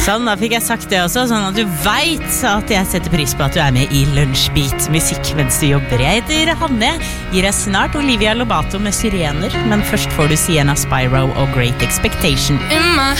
Sånn, da fikk jeg sagt det også, sånn at du vet at jeg setter pris på at du med I Lunsjbeat musikk mens du jobber. Jeg heter Hanne, gir deg snart Olivia Lobato med Syrener, men først får du Sienna Spyro og Great Expectation.